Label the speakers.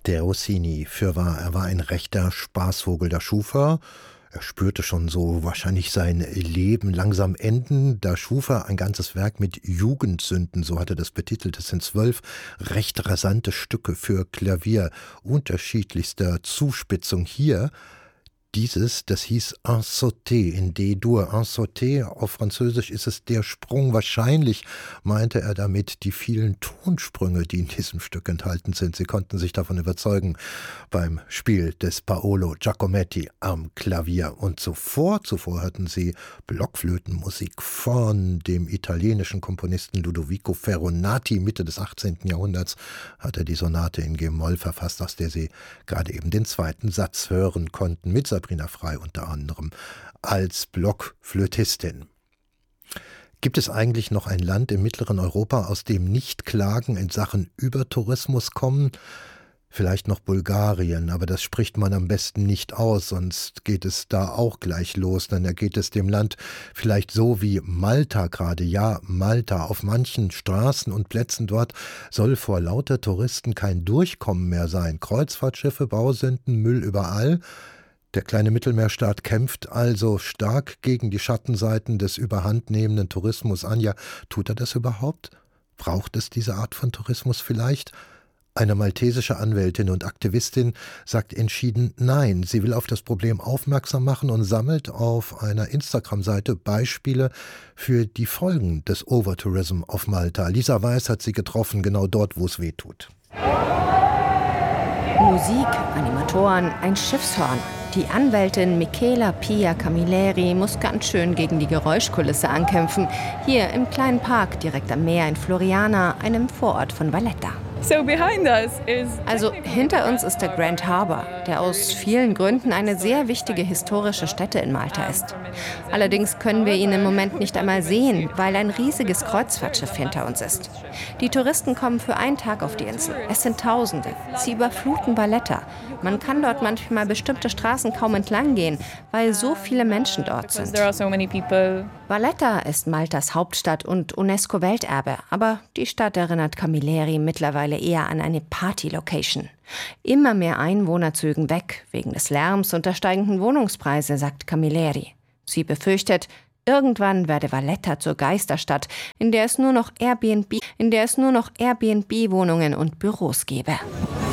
Speaker 1: Der Rossini, fürwahr, er war ein rechter Spaßvogel. Der schuf er spürte schon so wahrscheinlich sein Leben langsam enden. Da schuf er ein ganzes Werk mit Jugendsünden, so hat er das betitelt. Es sind 12 recht rasante Stücke für Klavier unterschiedlichster Zuspitzung. Hier dieses, das hieß Un sauté in D-Dur. Un sauté, auf Französisch ist es der Sprung. Wahrscheinlich meinte er damit die vielen Tonsprünge, die in diesem Stück enthalten sind. Sie konnten sich davon überzeugen beim Spiel des Paolo Giacometti am Klavier. Und zuvor hörten sie Blockflötenmusik von dem italienischen Komponisten Ludovico Ferronati. Mitte des 18. Jahrhunderts hat er die Sonate in G-Moll verfasst, aus der Sie gerade eben den zweiten Satz hören konnten, mit Sabrina Frey unter anderem als Blockflötistin. Gibt es eigentlich noch ein Land im mittleren Europa, aus dem nicht Klagen in Sachen Übertourismus kommen? Vielleicht noch Bulgarien, aber das spricht man am besten nicht aus, sonst geht es da auch gleich los. Dann ergeht es dem Land vielleicht so wie Malta gerade. Ja, Malta, auf manchen Straßen und Plätzen dort soll vor lauter Touristen kein Durchkommen mehr sein. Kreuzfahrtschiffe, Bausünden, Müll überall. Der kleine Mittelmeerstaat kämpft also stark gegen die Schattenseiten des überhandnehmenden Tourismus an. Ja, tut er das überhaupt? Braucht es diese Art von Tourismus vielleicht? Eine maltesische Anwältin und Aktivistin sagt entschieden Nein. Sie will auf das Problem aufmerksam machen und sammelt auf einer Instagram-Seite Beispiele für die Folgen des Overtourism auf Malta. Lisa Weiß hat sie getroffen, genau dort, wo es weh tut.
Speaker 2: Musik, Animatoren, ein Schiffshorn. Die Anwältin Michela Pia Camilleri muss ganz schön gegen die Geräuschkulisse ankämpfen. Hier im kleinen Park direkt am Meer in Floriana, einem Vorort von Valletta. Also hinter uns ist der Grand Harbour, der aus vielen Gründen eine sehr wichtige historische Stätte in Malta ist. Allerdings können wir ihn im Moment nicht einmal sehen, weil ein riesiges Kreuzfahrtschiff hinter uns ist. Die Touristen kommen für einen Tag auf die Insel. Es sind Tausende. Sie überfluten Valletta. Man kann dort manchmal bestimmte Straßen kaum entlang gehen, weil so viele Menschen dort sind. Valletta ist Maltas Hauptstadt und UNESCO-Welterbe, aber die Stadt erinnert Camilleri mittlerweile eher an eine Party-Location. Immer mehr Einwohner zögen weg, wegen des Lärms und der steigenden Wohnungspreise, sagt Camilleri. Sie befürchtet, irgendwann werde Valletta zur Geisterstadt, in der es nur noch Airbnb-Wohnungen und Büros gäbe.